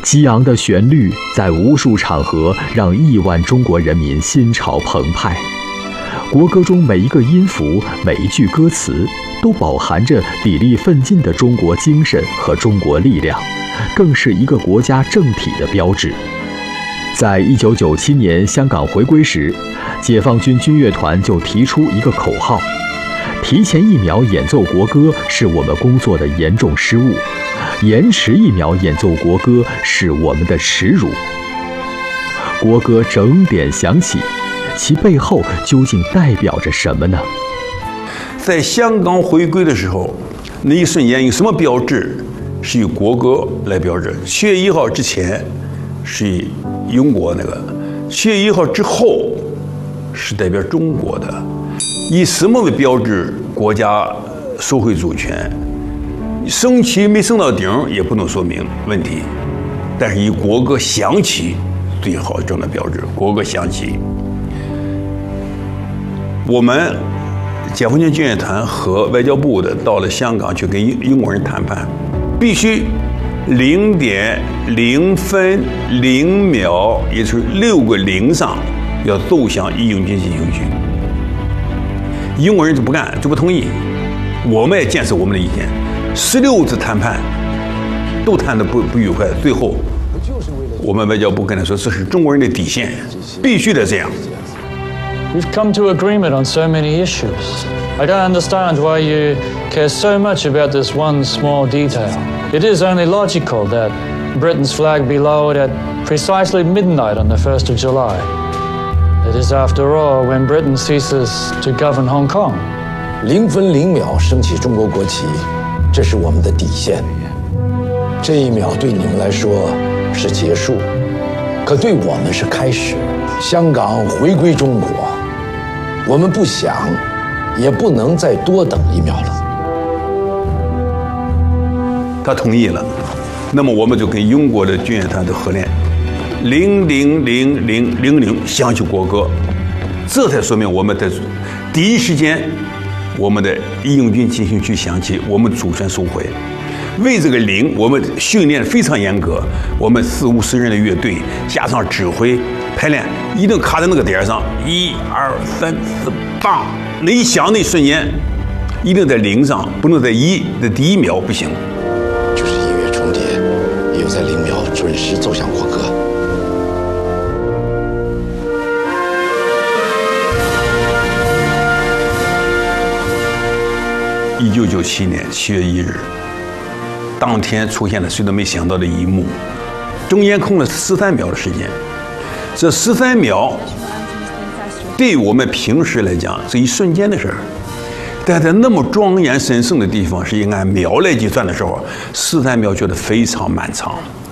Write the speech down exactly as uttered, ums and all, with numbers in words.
激昂的旋律在无数场合让亿万中国人民心潮澎湃。国歌中每一个音符、每一句歌词，都饱含着砥砺奋进的中国精神和中国力量，更是一个国家政体的标志。在一九九七年香港回归时，解放军军乐团就提出一个口号：提前一秒演奏国歌是我们工作的严重失误，延迟一秒演奏国歌是我们的耻辱。国歌整点响起，其背后究竟代表着什么呢？ 在香港回归的时候，那一瞬间有什么标志是以国歌来标志？七月一号之前是以英国那个，七月一号之后是代表中国的。以什么为标志？国家收回主权，升旗没升到顶也不能说明问题，但是以国歌响起最好这样的标志。国歌响起，我们解放军军乐团和外交部的到了香港去跟英国人谈判，必须零点零分零秒，也就是六个零上要奏响《义勇军进行曲》。英国人就不干，就不同意。我们也坚持我们的意见，十六次谈判都谈得不不愉快，最后我们外交部跟他说，这是中国人的底线，必须得这样。 We've come to agreement on so many issues. I don't understand why you care so much about this one small detail. It is only logical that Britain's flag be lowered at precisely midnight on the first of July. It is, after all, when Britain ceases to govern Hong Kong. 零分零秒升起中国国旗，这是我们的底线。这一秒对你们来说是结束，可对我们是开始。香港回归中国，我们不想，也不能再多等一秒了。 他同意了，那么我们就跟英国的军乐团的合练，零零零零零零响起国歌，这才说明我们在第一时间，我们的义勇军进行曲响起，我们主权收回。为这个零，我们训练非常严格，我们四五十人的乐队加上指挥排练，一定卡在那个点上，一二三四，棒！那一响那一瞬间，一定在零上，不能在一的第一秒不行。 就是音乐重叠，也有在零秒准时奏响国歌。 一九九七年七月一日，当天出现了谁都没想到的一幕，中间空了十三秒的时间。这十三秒，对于我们平时来讲是一瞬间的事儿，但在那么庄严神圣的地方，是以按秒来计算的时候，十三秒觉得非常漫长。